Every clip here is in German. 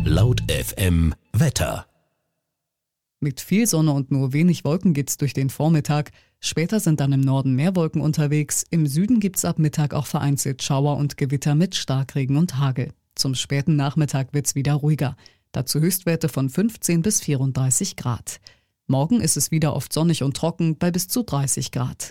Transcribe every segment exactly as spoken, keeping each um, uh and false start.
Laut F M Wetter. Mit viel Sonne und nur wenig Wolken geht's durch den Vormittag. Später sind dann im Norden mehr Wolken unterwegs. Im Süden gibt's ab Mittag auch vereinzelt Schauer und Gewitter mit Starkregen und Hagel. Zum späten Nachmittag wird's wieder ruhiger. Dazu Höchstwerte von fünfzehn bis vierunddreißig Grad. Morgen ist es wieder oft sonnig und trocken bei bis zu dreißig Grad.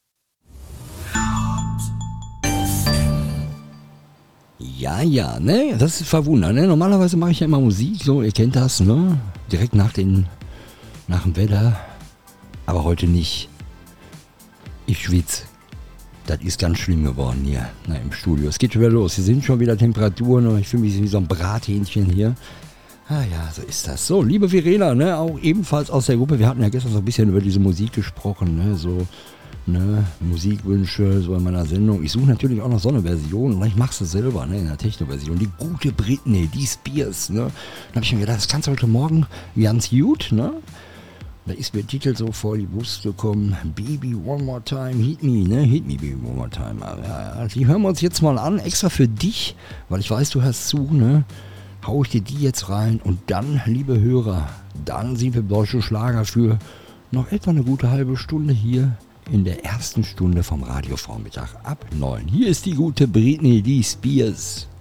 Ja, ja, ne, das ist verwundert, ne? Normalerweise mache ich ja immer Musik, so, ihr kennt das, ne? Direkt nach, den, nach dem Wetter. Aber heute nicht. Ich schwitze. Das ist ganz schlimm geworden hier, na, im Studio. Es geht schon wieder los. Hier sind schon wieder Temperaturen und ich fühle mich wie so ein Brathähnchen hier. Ah ja, so ist das. So, liebe Verena, ne, auch ebenfalls aus der Gruppe. Wir hatten ja gestern so ein bisschen über diese Musik gesprochen, ne, so, ne, Musikwünsche, so in meiner Sendung. Ich suche natürlich auch noch so eine Version, und ich mache es selber, ne, in der Techno-Version. Die gute Britney, die Spears, ne. Dann habe ich mir gedacht, das kannst du heute Morgen ganz gut, ne. Da ist mir Titel so vor die Brust gekommen, Baby One More Time, Hit Me, ne, Hit Me Baby One More Time. Ja, ja, die hören wir uns jetzt mal an, extra für dich, weil ich weiß, du hörst zu, ne. Hau ich dir die jetzt rein und dann, liebe Hörer, dann sind wir deutsche Schlager für noch etwa eine gute halbe Stunde hier in der ersten Stunde vom Radiovormittag ab neun. Hier ist die gute Britney, die Spears.